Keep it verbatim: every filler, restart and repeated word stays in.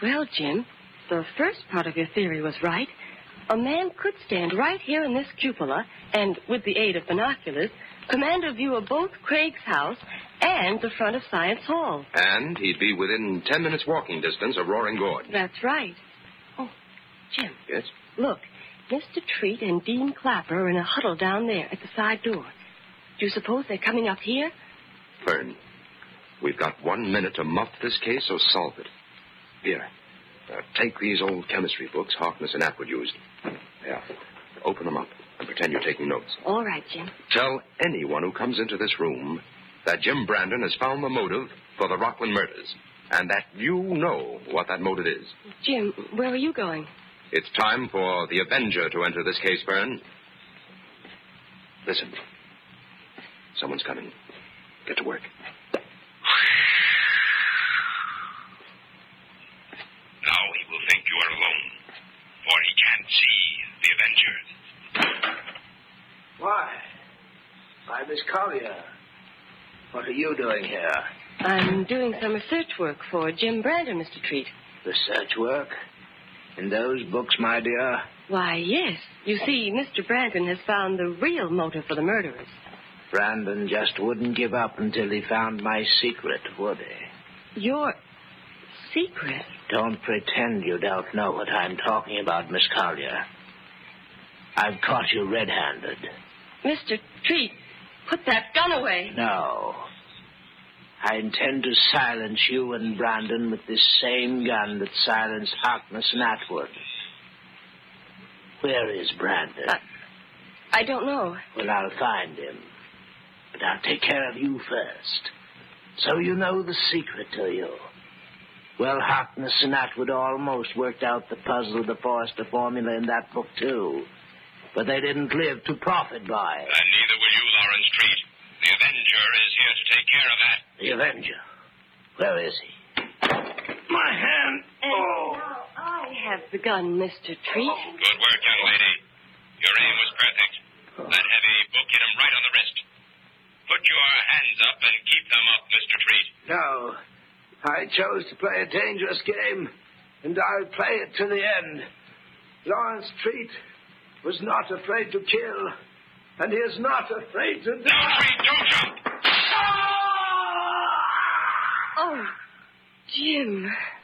Well, Jim, the first part of your theory was right. A man could stand right here in this cupola and, with the aid of binoculars, command a view of both Craig's house and the front of Science Hall. And he'd be within ten minutes walking distance of Roaring Gorge. That's right. Oh, Jim. Yes? Look, Mister Treat and Dean Clapper are in a huddle down there at the side door. Do you suppose they're coming up here? Fern, we've got one minute to muff this case or solve it. Here, uh, take these old chemistry books Harkness and Atwood used. Yeah, open them up and pretend you're taking notes. All right, Jim. Tell anyone who comes into this room that Jim Brandon has found the motive for the Rockland murders, and that you know what that motive is. Jim, where are you going? It's time for the Avenger to enter this case, Fern. Listen. Someone's coming. Get to work. Now he will think you are alone, for he can't see the Avenger. Why? Why, Miss Collier. What are you doing here? I'm doing some research work for Jim Brandon, Mister Treat. Research work? In those books, my dear? Why, yes. You see, Mister Brandon has found the real motive for the murderers. Brandon just wouldn't give up until he found my secret, would he? Your secret? Don't pretend you don't know what I'm talking about, Miss Collier. I've caught you red-handed. Mister Treat, put that gun away. No. I intend to silence you and Brandon with this same gun that silenced Harkness and Atwood. Where is Brandon? I, I don't know. Well, I'll find him. But I'll take care of you first. So you know the secret, do you? Well, Harkness and Atwood almost worked out the puzzle of the Forrester formula in that book, too. But they didn't live to profit by it. And neither will you, Lawrence Treat. The Avenger is here to take care of that. The Avenger? Where is he? My hand. Oh. Now I have the gun, Mister Treat. Good work, young lady. Your aim was perfect. That heavy book hit him right on the wrist. Put your hands up and keep them up, Mister Treat. No. I chose to play a dangerous game, and I'll play it to the end. Lawrence Treat was not afraid to kill, and he is not afraid to die. No, Treat, don't jump! Oh, Jim.